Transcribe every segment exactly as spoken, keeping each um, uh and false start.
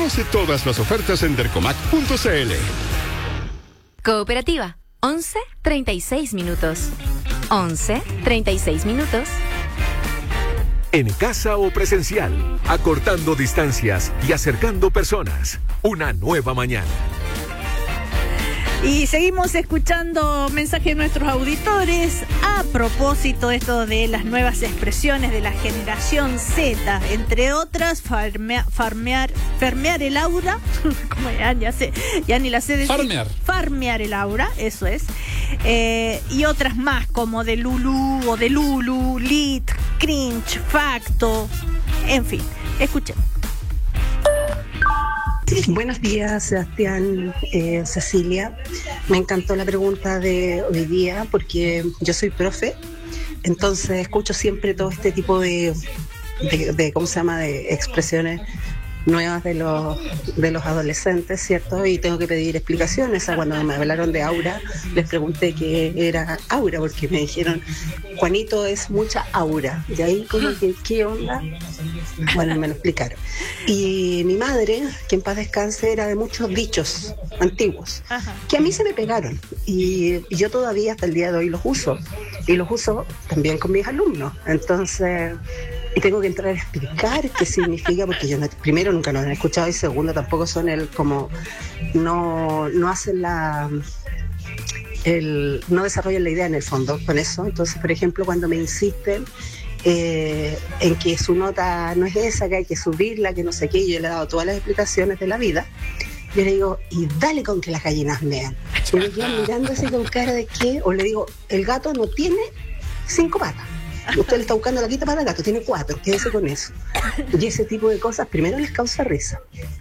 Conoce todas las ofertas en dercomac punto cl. Cooperativa, once treinta y seis minutos. once treinta y seis minutos. En casa o presencial, acortando distancias y acercando personas. Una nueva mañana. Y seguimos escuchando mensajes de nuestros auditores a propósito de esto de las nuevas expresiones de la generación Z, entre otras, farmea, farmear, farmear el aura, como ya, ya sé, ya ni la sé decir. Farmear. Farmear el aura, eso es. Eh, y otras más como de Lulu o de Lulu, Lit, Cringe, Facto, en fin, escuchemos. Buenos días, Sebastián, eh, Cecilia. Me encantó la pregunta de hoy día porque yo soy profe, entonces escucho siempre todo este tipo de, de, de ¿cómo se llama?, de expresiones nuevas de los de los adolescentes, ¿cierto? Y tengo que pedir explicaciones. A cuando me hablaron de aura, les pregunté qué era aura, porque me dijeron, Juanito, es mucha aura. De ahí como que, ¿qué onda? Bueno, me lo explicaron. Y mi madre, que en paz descanse, era de muchos dichos antiguos, Ajá. que a mí se me pegaron. Y, y yo todavía hasta el día de hoy los uso. Y los uso también con mis alumnos. Entonces... Y tengo que entrar a explicar qué significa, porque yo no, primero nunca lo han escuchado y segundo tampoco son el como no no hacen la el no desarrollan la idea en el fondo con eso. Entonces, por ejemplo, cuando me insisten eh, en que su nota no es esa, que hay que subirla, que no sé qué, yo le he dado todas las explicaciones de la vida. Yo le digo, y dale con que las gallinas mean. Y me quedan mirando así con cara de qué, o le digo, el gato no tiene cinco patas. Usted le está buscando la quinta para el gato, tiene cuatro, quédese con eso. Y ese tipo de cosas, primero les causa risa.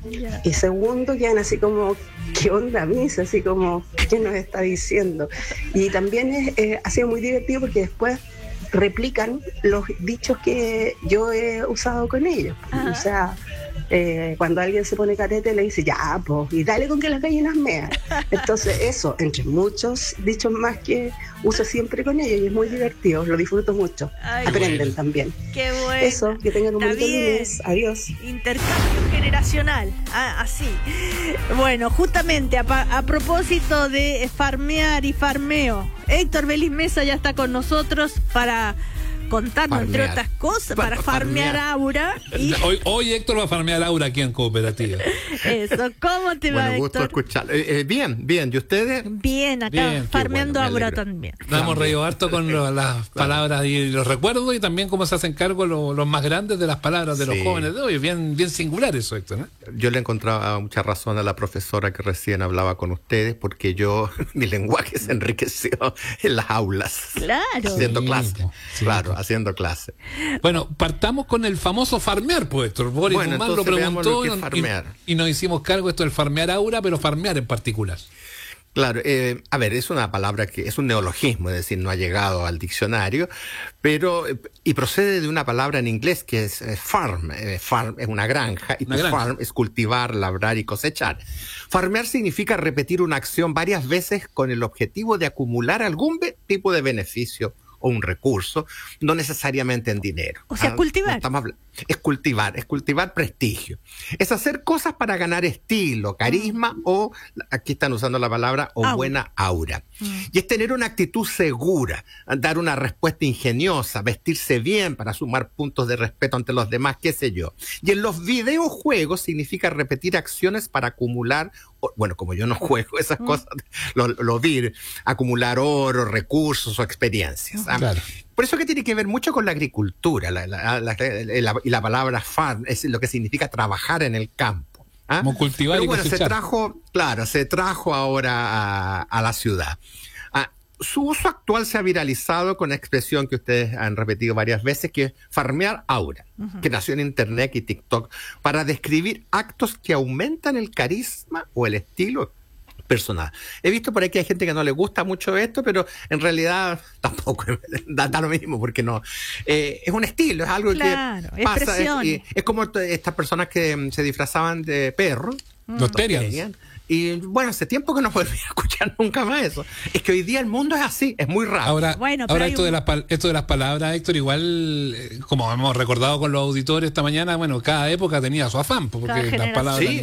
Y segundo, quedan así como, ¿qué onda misa? Así como, ¿qué nos está diciendo? Y también es, eh, ha sido muy divertido porque después replican los dichos que yo he usado con ellos. Ajá. O sea, eh, cuando alguien se pone carete le dice, ya, pues, y dale con que las gallinas mean. Entonces eso, entre muchos dichos más que uso siempre con ellos, y es muy divertido, lo disfruto mucho. Ay, aprenden bueno. también. Qué bueno. Eso, que tengan un bonito lunes. Adiós. Intercambio generacional, ah, así. Bueno, justamente a, a propósito de farmear y farmeo, Héctor Belis Mesa ya está con nosotros para contarnos, farmear. entre otras cosas, para, para farmear, farmear aura. Y... Hoy, hoy Héctor va a farmear aura aquí en Cooperativa. Eso, ¿cómo te bueno, va, gusto Héctor? escucharlo. Eh, eh, bien, bien. ¿Y ustedes? Bien, acá bien, farmeando bueno, aura también. Nos hemos reído harto con lo, las palabras y los recuerdos, y también cómo se hacen cargo los, los más grandes de las palabras de los sí. jóvenes de hoy. Bien, bien singular eso, Héctor, ¿no? Yo le encontraba mucha razón a la profesora que recién hablaba con ustedes, porque yo, mi lenguaje se enriqueció en las aulas. Claro. Haciendo sí, clase. Sí, claro, sí. haciendo clase. Bueno, partamos con el famoso farmear, pues, Héctor. Boris bueno, Guzmán lo preguntó lo que es farmear. Y, y nos hicimos cargo de esto del farmear aura, pero farmear en particular. Claro, eh, a ver, es una palabra que es un neologismo, es decir, no ha llegado al diccionario, pero y procede de una palabra en inglés que es eh, farm. Eh, farm es una granja, y una granja. farm es cultivar, labrar y cosechar. Farmear significa repetir una acción varias veces con el objetivo de acumular algún be- tipo de beneficio o un recurso, no necesariamente en dinero. O sea, ¿ah? cultivar. No habl- es cultivar, es cultivar prestigio. Es hacer cosas para ganar estilo, carisma mm. o, aquí están usando la palabra, o aura. buena aura. Mm. Y es tener una actitud segura, dar una respuesta ingeniosa, vestirse bien para sumar puntos de respeto ante los demás, qué sé yo. Y en los videojuegos significa repetir acciones para acumular, bueno, como yo no juego esas mm. cosas, lo, lo vi, acumular oro, recursos o experiencias. ¿ah? Claro. Por eso que tiene que ver mucho con la agricultura, la, la, la, la, y la palabra farm es lo que significa trabajar en el campo. ¿ah? Como cultivar. Pero y bueno, cosechar. se trajo, claro, se trajo ahora a, a la ciudad. Ah, su uso actual se ha viralizado con la expresión que ustedes han repetido varias veces, que es farmear aura, uh-huh. que nació en Internet y TikTok, para describir actos que aumentan el carisma o el estilo personal. He visto por ahí que hay gente que no le gusta mucho esto, pero en realidad tampoco da, da lo mismo, porque no. Eh, es un estilo, es algo claro, que pasa. Es, es como t- estas personas que se disfrazaban de perros. Mm. Los Terians. Y bueno, hace tiempo que no volví a escuchar nunca más eso. Es que hoy día el mundo es así, es muy raro. Ahora, bueno, ahora esto, un... de las, esto de las palabras, Héctor, igual, eh, como hemos recordado con los auditores esta mañana, bueno, cada época tenía su afán, porque las palabras... Sí.